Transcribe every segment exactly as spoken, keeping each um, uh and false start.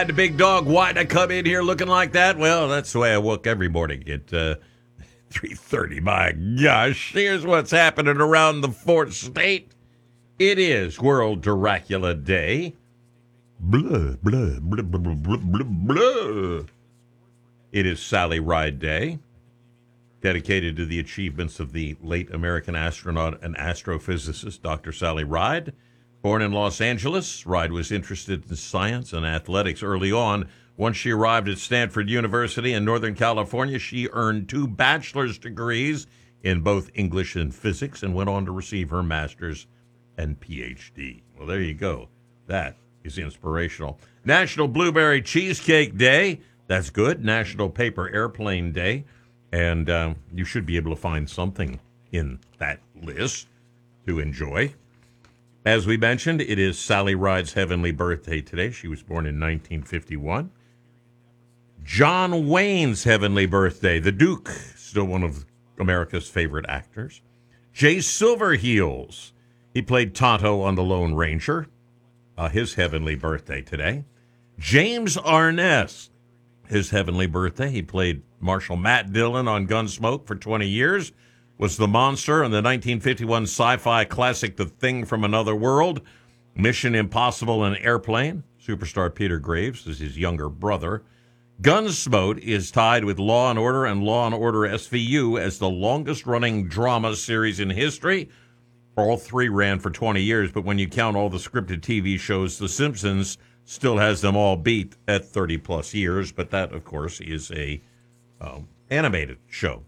The big dog, why'd I come in here looking like that? Well, that's the way I woke every morning at uh, three thirty. My gosh, here's what's happening around the fourth state. It is World Dracula Day. Blah, blah, blah, blah, blah, blah, blah. It is Sally Ride Day, dedicated to the achievements of the late American astronaut and astrophysicist Doctor Sally Ride. Born in Los Angeles, Ride was interested in science and athletics early on. Once she arrived at Stanford University in Northern California, she earned two bachelor's degrees in both English and physics and went on to receive her master's and P H D. Well, there you go. That is inspirational. National Blueberry Cheesecake Day. That's good. National Paper Airplane Day. And um, you should be able to find something in that list to enjoy. As we mentioned, it is Sally Ride's heavenly birthday today. She was born in nineteen fifty-one. John Wayne's heavenly birthday. The Duke, still one of America's favorite actors. Jay Silverheels. He played Tonto on The Lone Ranger. Uh, his heavenly birthday today. James Arness. His heavenly birthday. He played Marshal Matt Dillon on Gunsmoke for twenty years. Was the monster in the nineteen fifty-one sci-fi classic The Thing from Another World. Mission Impossible and Airplane. Superstar Peter Graves is his younger brother. Gunsmoke is tied with Law and Order and Law and Order S V U as the longest-running drama series in history. All three ran for twenty years, but when you count all the scripted T V shows, The Simpsons still has them all beat at thirty-plus years, but that, of course, is a um, animated show.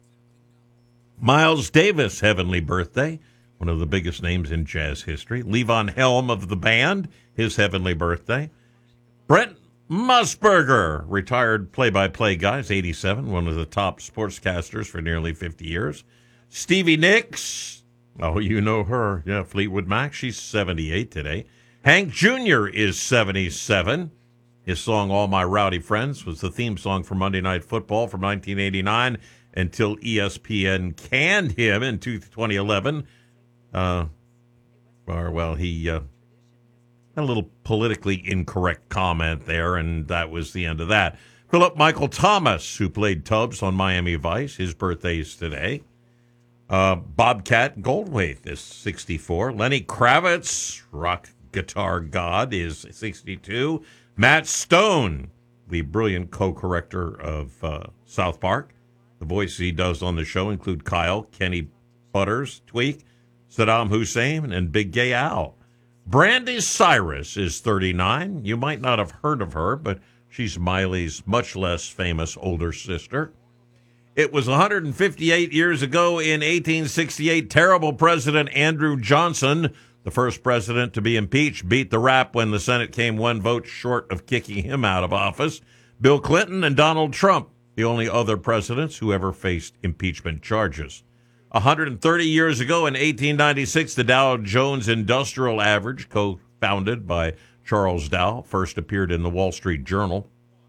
Miles Davis, heavenly birthday, one of the biggest names in jazz history. Levon Helm of the band, his heavenly birthday. Brent Musburger, retired play-by-play guy, is eighty-seven, one of the top sportscasters for nearly fifty years. Stevie Nicks, oh, you know her, yeah, Fleetwood Mac, she's seventy-eight today. Hank Junior is seventy-seven. His song, All My Rowdy Friends, was the theme song for Monday Night Football from nineteen eighty-nine until E S P N canned him in twenty eleven. Uh, or, well, he uh, had a little politically incorrect comment there, and that was the end of that. Philip Michael Thomas, who played Tubbs on Miami Vice, his birthday is today. Uh, Bobcat Goldthwait is sixty-four. Lenny Kravitz, rock guitar god, is sixty-two. Matt Stone, the brilliant co-corrector of uh, South Park. The voices he does on the show include Kyle, Kenny Butters, Tweak, Saddam Hussein, and Big Gay Al. Brandy Cyrus is thirty-nine. You might not have heard of her, but she's Miley's much less famous older sister. It was one hundred fifty-eight years ago in eighteen sixty-eight, terrible President Andrew Johnson, the first president to be impeached, beat the rap when the Senate came one vote short of kicking him out of office. Bill Clinton and Donald Trump, the only other presidents who ever faced impeachment charges. one hundred thirty years ago in eighteen ninety-six, the Dow Jones Industrial Average, co-founded by Charles Dow, first appeared in the Wall Street Journal.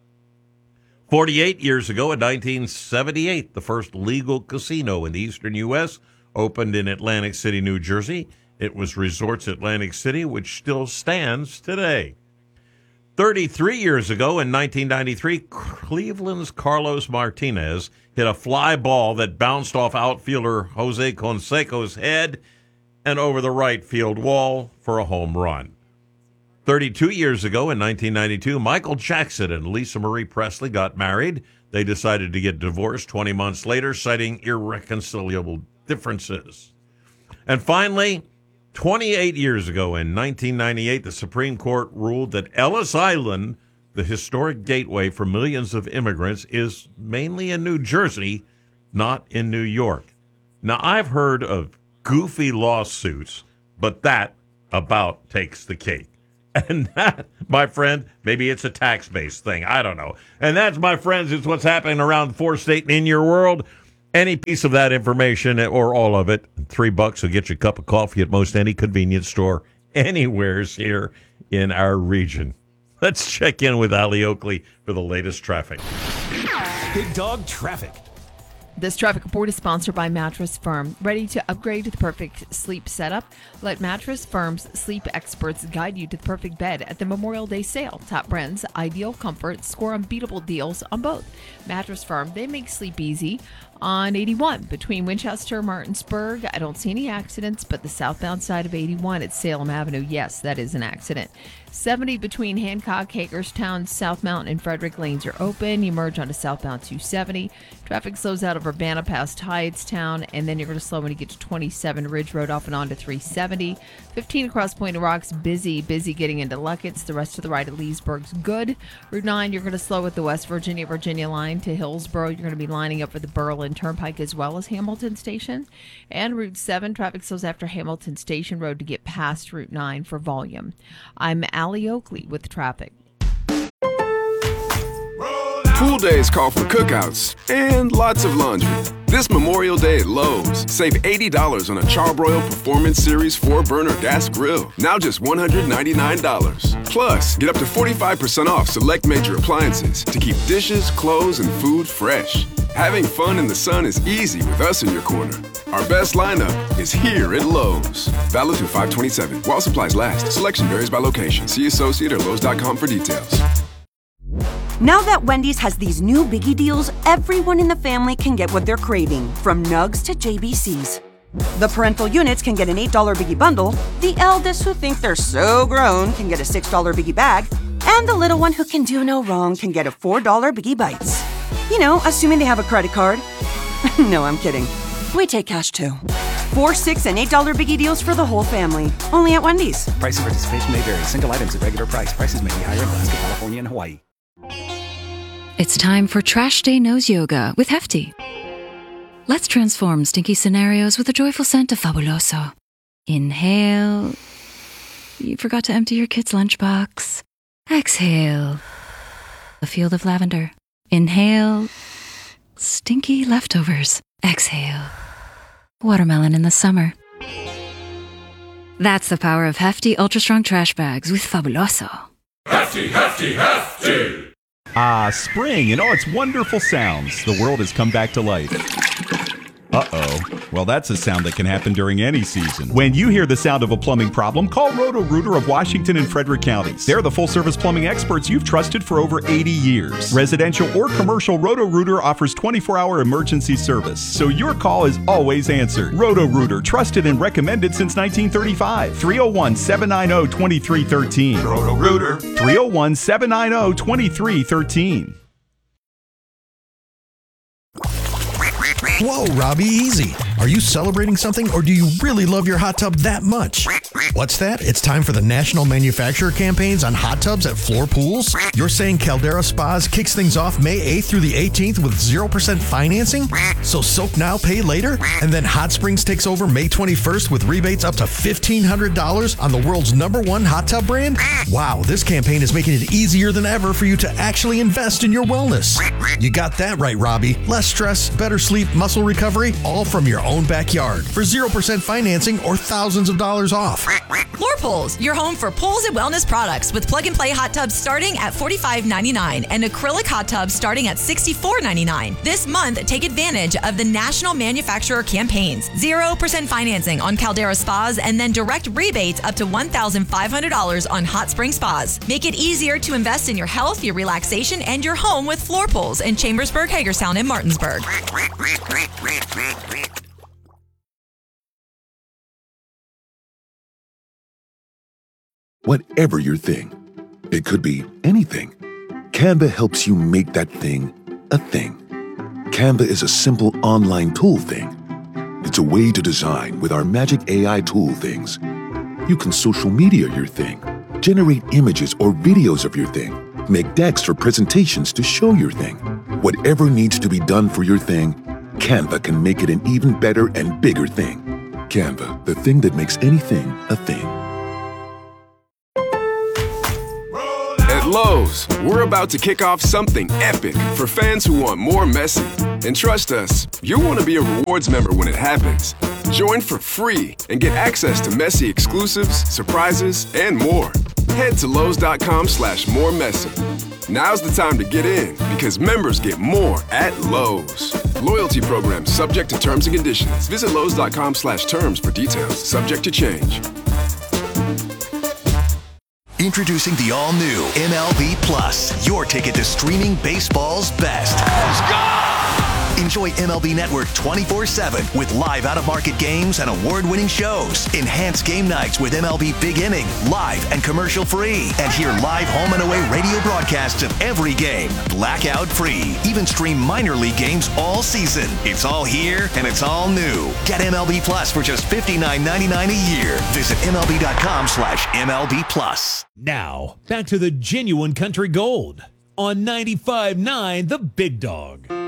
forty-eight years ago in nineteen seventy-eight, the first legal casino in the eastern U S opened in Atlantic City, New Jersey. It was Resorts Atlantic City, which still stands today. thirty-three years ago in nineteen ninety-three, Cleveland's Carlos Martinez hit a fly ball that bounced off outfielder Jose Canseco's head and over the right field wall for a home run. thirty-two years ago in nineteen ninety-two, Michael Jackson and Lisa Marie Presley got married. They decided to get divorced twenty months later, citing irreconcilable differences. And finally, twenty-eight years ago in nineteen ninety-eight, the Supreme Court ruled that Ellis Island, the historic gateway for millions of immigrants, is mainly in New Jersey, not in New York. Now, I've heard of goofy lawsuits, but that about takes the cake. And that, my friend, maybe it's a tax-based thing. I don't know. And that's, my friends, is what's happening around the fourth state and in your world. Any piece of that information, or all of it, three bucks will get you a cup of coffee at most any convenience store anywhere here in our region. Let's check in with Ali Oakley for the latest traffic. Big Dog Traffic. This traffic report is sponsored by Mattress Firm. Ready to upgrade to the perfect sleep setup? Let Mattress Firm's sleep experts guide you to the perfect bed at the Memorial Day sale. Top brands, ideal comfort, score unbeatable deals on both. Mattress Firm, they make sleep easy. On eighty-one, between Winchester and Martinsburg, I don't see any accidents, but the southbound side of eighty-one at Salem Avenue, yes, that is an accident. seventy between Hancock, Hagerstown, South Mountain, and Frederick lanes are open. You merge onto southbound two seventy. Traffic slows out of Urbana past Hydestown, and then you're going to slow when you get to twenty-seven Ridge Road off and on to three seventy. fifteen across Point of Rocks, busy, busy getting into Luckett's. The rest of the right at Leesburg's good. Route nine, you're going to slow with the West Virginia, Virginia line to Hillsboro. You're going to be lining up for the Berlin Turnpike as well as Hamilton Station. And Route seven, traffic slows after Hamilton Station Road to get past Route nine for volume. I'm Allie Oakley with traffic. Pool days call for cookouts and lots of laundry. This Memorial Day at Lowe's, save eighty dollars on a Charbroil Performance Series four burner gas grill. Now just one hundred ninety-nine dollars. Plus, get up to forty-five percent off select major appliances to keep dishes, clothes, and food fresh. Having fun in the sun is easy with us in your corner. Our best lineup is here at Lowe's. Valid through five twenty-seven. While supplies last. Selection varies by location. See associate or Lowe's dot com for details. Now that Wendy's has these new biggie deals, everyone in the family can get what they're craving, from nugs to J B Cs. The parental units can get an eight dollar biggie bundle, the eldest who think they're so grown can get a six dollar biggie bag, and the little one who can do no wrong can get a four dollar biggie bites. You know, assuming they have a credit card. No, I'm kidding. We take cash too. Four, six, and eight dollar biggie deals for the whole family. Only at Wendy's. Price and participation may vary. Single items at regular price. Prices may be higher in Alaska, California, and Hawaii. It's time for Trash Day Nose Yoga with Hefty. Let's transform stinky scenarios with a joyful scent of Fabuloso. Inhale. You forgot to empty your kid's lunchbox. Exhale. A field of lavender. Inhale. Stinky leftovers. Exhale. Watermelon in the summer. That's the power of Hefty Ultra Strong Trash Bags with Fabuloso. Hefty, hefty, hefty! Ah, spring and all its wonderful sounds. The world has come back to life. Uh-oh. Well, that's a sound that can happen during any season. When you hear the sound of a plumbing problem, call Roto-Rooter of Washington and Frederick counties. They're the full-service plumbing experts you've trusted for over eighty years. Residential or commercial, Roto-Rooter offers twenty-four hour emergency service, so your call is always answered. Roto-Rooter, trusted and recommended since nineteen thirty-five. three oh one, seven nine oh, two three one three. Roto-Rooter. three oh one, seven nine oh, two three one three. Whoa, Robbie, easy. Are you celebrating something, or do you really love your hot tub that much? What's that? It's time for the National Manufacturer campaigns on hot tubs at Floor Pools? You're saying Caldera Spas kicks things off May eighth through the eighteenth with zero percent financing? So soak now, pay later? And then Hot Springs takes over May twenty-first with rebates up to fifteen hundred dollars on the world's number one hot tub brand? Wow, this campaign is making it easier than ever for you to actually invest in your wellness. You got that right, Robbie. Less stress, better sleep, muscle recovery, all from your own backyard for zero percent financing or thousands of dollars off. Floor Pools, your home for pools and wellness products with plug-and-play hot tubs starting at forty-five ninety-nine and acrylic hot tubs starting at sixty-four ninety-nine. This month, take advantage of the National Manufacturer campaigns. zero percent financing on Caldera Spas and then direct rebates up to one thousand five hundred dollars on Hot Spring Spas. Make it easier to invest in your health, your relaxation, and your home with Floor Pools in Chambersburg, Hagerstown, and Martinsburg. Whatever your thing, it could be anything. Canva helps you make that thing a thing. Canva is a simple online tool thing. It's a way to design with our magic A I tool things. You can social media your thing, generate images or videos of your thing, make decks or presentations to show your thing. Whatever needs to be done for your thing, Canva can make it an even better and bigger thing. Canva, the thing that makes anything a thing. At Lowe's, we're about to kick off something epic for fans who want more messy. And trust us, you'll want to be a rewards member when it happens. Join for free and get access to messy exclusives, surprises, and more. Head to Lowe's.com slash more messy. Now's the time to get in because members get more at Lowe's. Loyalty program subject to terms and conditions. Visit Lowe's.com slash terms for details. Subject to change. Introducing the all-new M L B Plus, your ticket to streaming baseball's best. Let's go! Enjoy M L B Network twenty-four seven with live out-of-market games and award-winning shows. Enhance game nights with M L B Big Inning, live and commercial-free. And hear live home and away radio broadcasts of every game, blackout-free. Even stream minor league games all season. It's all here, and it's all new. Get M L B Plus for just fifty-nine ninety-nine a year. Visit MLB.com slash MLB Plus. Now, back to the genuine country gold on ninety-five point nine The Big Dog.